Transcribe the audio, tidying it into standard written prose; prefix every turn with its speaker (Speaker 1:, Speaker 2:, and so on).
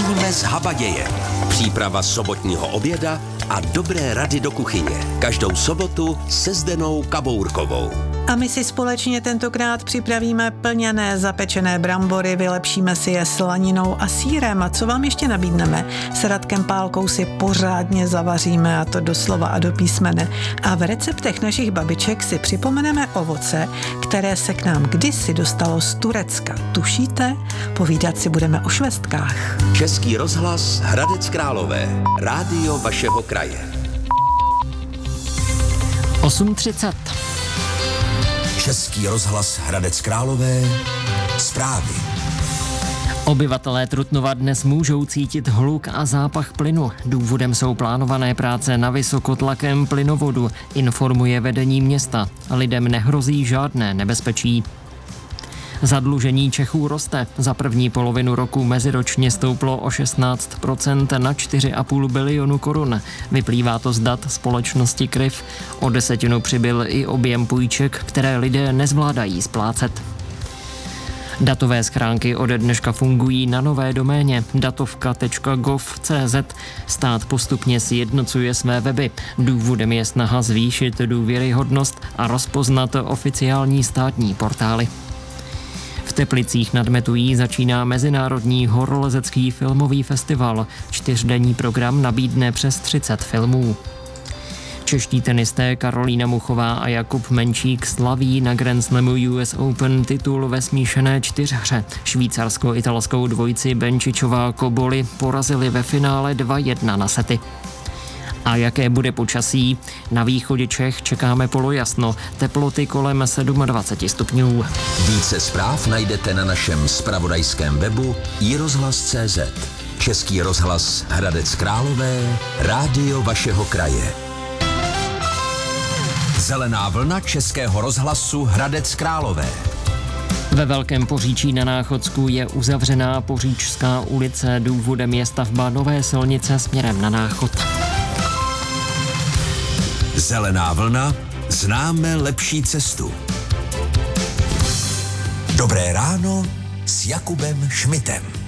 Speaker 1: Vaříme z habaděje. Příprava sobotního oběda a dobré rady do kuchyně. Každou sobotu se Zdenou Kabourkovou.
Speaker 2: A my si společně tentokrát připravíme plněné zapečené brambory, vylepšíme si je slaninou a sýrem. A co vám ještě nabídneme? S Radkem Pálkou si pořádně zavaříme, a to doslova a do písmene. A v receptech našich babiček si připomeneme ovoce, které se k nám kdysi dostalo z Turecka. Tušíte? Povídat si budeme o švestkách.
Speaker 1: Český rozhlas Hradec Králové. Rádio vašeho kraje.
Speaker 3: 8:30.
Speaker 1: Český rozhlas Hradec Králové. Zprávy.
Speaker 3: Obyvatelé Trutnova dnes můžou cítit hluk a zápach plynu. Důvodem jsou plánované práce na vysokotlakém plynovodu, informuje vedení města. Lidem nehrozí žádné nebezpečí. Zadlužení Čechů roste. Za první polovinu roku meziročně stouplo o 16% na 4,5 bilionu korun. Vyplývá to z dat společnosti Kryv. O 10% přibyl i objem půjček, které lidé nezvládají splácet. Datové schránky ode dneška fungují na nové doméně datovka.gov.cz. Stát postupně sjednocuje své weby. Důvodem je snaha zvýšit důvěryhodnost a rozpoznat oficiální státní portály. V Teplicích nad Metují začíná Mezinárodní horolezecký filmový festival. 4denní program nabídne přes 30 filmů. Čeští tenisté Karolína Muchová a Jakub Menčík slaví na Grand Slamu US Open titul ve smíšené čtyřhře. Švýcarsko-italskou dvojici Benčičová-Koboli porazili ve finále 2-1 na sety. A jaké bude počasí? Na východě Čech čekáme polojasno, teploty kolem 27 stupňů.
Speaker 1: Více zpráv najdete na našem zpravodajském webu iRozhlas.cz. Český rozhlas Hradec Králové, rádio vašeho kraje. Zelená vlna Českého rozhlasu Hradec Králové.
Speaker 3: Ve Velkém Poříčí na Náchodsku je uzavřená Poříčská ulice. Důvodem je stavba nové silnice směrem na Náchod.
Speaker 1: Zelená vlna, známe lepší cestu. Dobré ráno s Jakubem Šmitem.